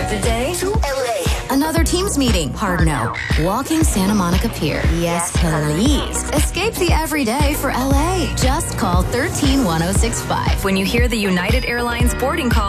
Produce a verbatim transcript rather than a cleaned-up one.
Today to L A. Another Teams meeting. Hard no. Walking Santa Monica Pier. Yes, please. Escape the everyday for L A. Just call one three one oh six five. When you hear the United Airlines boarding call,